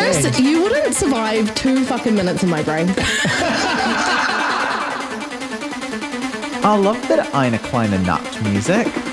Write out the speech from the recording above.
Chris, you wouldn't survive 2 fucking minutes in my brain. I love der eine kleine Nachtmusik.